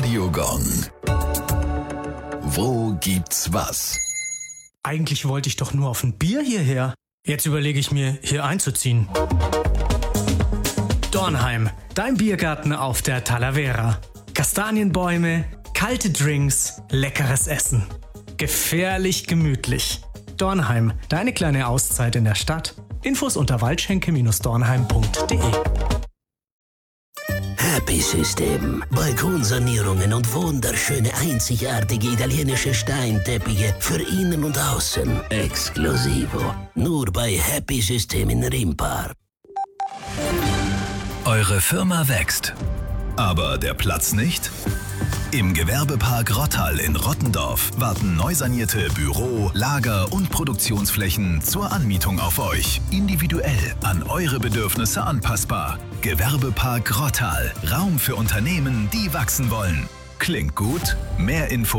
Radiogong. Wo gibt's was? Eigentlich wollte ich doch nur auf ein Bier hierher. Jetzt überlege ich mir, hier einzuziehen. Dornheim, dein Biergarten auf der Talavera. Kastanienbäume, kalte Drinks, leckeres Essen. Gefährlich gemütlich. Dornheim, deine kleine Auszeit in der Stadt. Infos unter waldschenke-dornheim.de. Happy System. Balkonsanierungen und wunderschöne, einzigartige italienische Steinteppiche für innen und außen. Exklusivo. Nur bei Happy System in Rimpar. Eure Firma wächst, aber der Platz nicht? Im Gewerbepark Rottal in Rottendorf warten neu sanierte Büro-, Lager- und Produktionsflächen zur Anmietung auf euch. Individuell an eure Bedürfnisse anpassbar. Gewerbepark Rottal. Raum für Unternehmen, die wachsen wollen. Klingt gut? Mehr Info